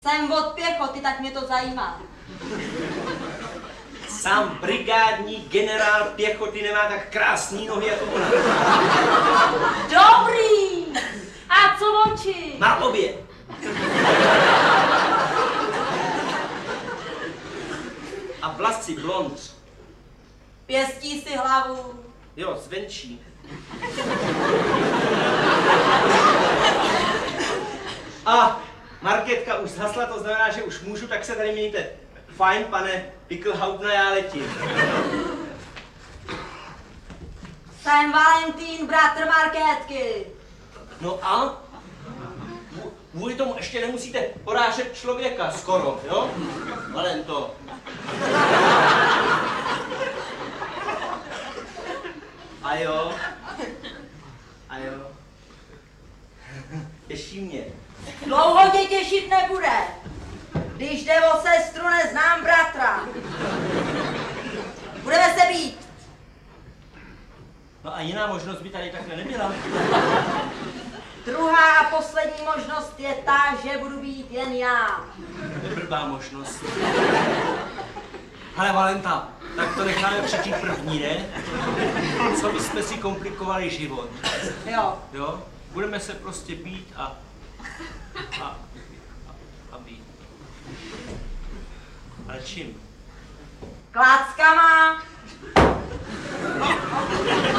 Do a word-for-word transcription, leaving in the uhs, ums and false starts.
Jsem od pěchoty, tak mě to zajímá. Sám brigádní generál pěchoty nemá tak krásný nohy jako ona. Dobrý! A co oči? Má obě. A vlasy blond. Pěstí si hlavu. Jo, zvenčí. A Markétka už zhasla, to znamená, že už můžu, tak se tady mějte. Fajn, pane Pickelhauptna, já letím. Jsem Valentín, bratr Markétky. No a? Kvůli tomu ještě nemusíte porážet člověka skoro, jo? Valento. A jo? A jo? Těší mě. Dlouho tě těšit nebude. Když jde o sestru, neznám bratra. Budeme se být. No a jiná možnost by tady takhle nebyla. Druhá a poslední možnost je ta, že budu být jen já. Blbá možnost. Ale Valenta, tak to necháme přečít první, ne? Co bychom si komplikovali život. Jo. Jo? Budeme se prostě být a... a... a, a být. Ale čím? Kláckama.